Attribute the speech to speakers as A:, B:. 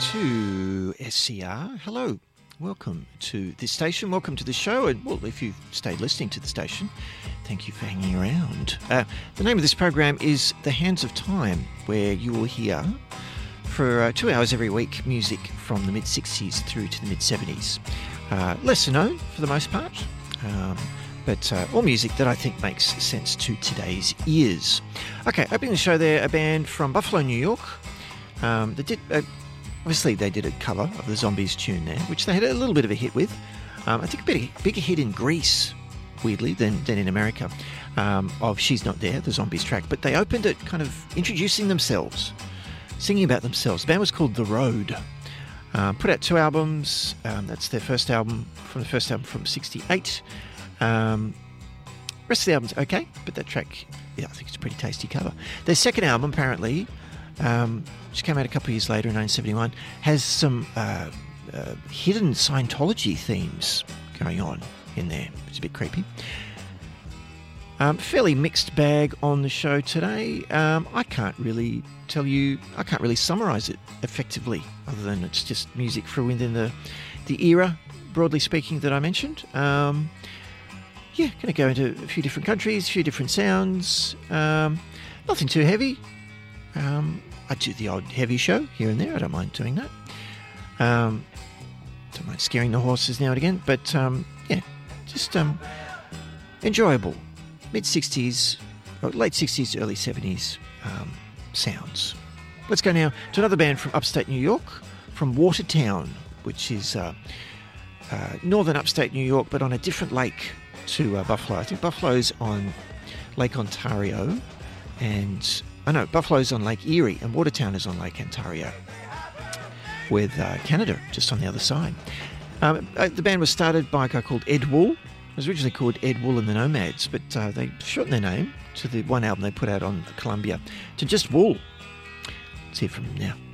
A: to SCR. Hello, welcome to this station, welcome to the show, and well, if you've stayed listening to the station, thank you for hanging around. The name of this program is The Hands of Time, where you will hear for 2 hours every week music from the mid-60s through to the mid-70s. Lesser known for the most part, but all music that I think makes sense to today's ears. Okay, opening the show there, a band from Buffalo, New York. They did... Obviously, they did a cover of the Zombies tune there, which they had a little bit of a hit with. I think a bigger hit in Greece, weirdly, than in America, of She's Not There, the Zombies track. But they opened it kind of introducing themselves, singing about themselves. The band was called The Road. Put out 2 albums. That's their first album, from 68. Rest of the album's okay, but that track, yeah, I think it's a pretty tasty cover. Their second album, apparently... which came out a couple of years later in 1971, has some hidden Scientology themes going on in there. It's a bit creepy. Fairly mixed bag on the show today. I can't really summarise it effectively, other than it's just music from within the era, broadly speaking, that I mentioned. Going to go into a few different countries, a few different sounds. Nothing too heavy. I do the odd heavy show here and there. I don't mind doing that. Don't mind scaring the horses now and again. But, just enjoyable. Mid-60s, late 60s, early 70s sounds. Let's go now to another band from upstate New York, from Watertown, which is northern upstate New York, but on a different lake to Buffalo. I think Buffalo's on Lake Ontario, and... Buffalo's on Lake Erie, and Watertown is on Lake Ontario, with Canada just on the other side. The band was started by a guy called Ed Wool. It was originally called Ed Wool and the Nomads, but they shortened their name to the one album they put out on Columbia to just Wool. Let's hear from them now.